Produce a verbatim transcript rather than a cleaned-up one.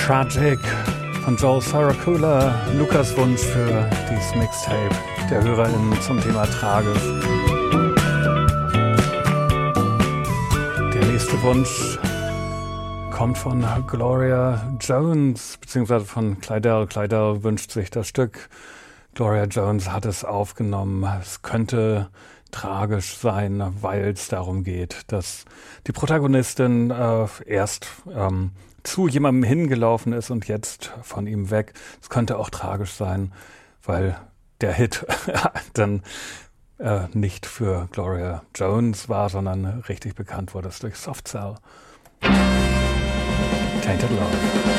Tragic von Joel Saracula, Lukas Wunsch für dieses Mixtape der HörerInnen zum Thema Tragisch. Der nächste Wunsch kommt von Gloria Jones, beziehungsweise von Clydell. Clydell wünscht sich das Stück. Gloria Jones hat es aufgenommen. Es könnte tragisch sein, weil es darum geht, dass die Protagonistin äh, erst ähm, zu jemandem hingelaufen ist und jetzt von ihm weg. Es könnte auch tragisch sein, weil der Hit dann äh, nicht für Gloria Jones war, sondern richtig bekannt wurde es durch Soft Cell. Tainted Love.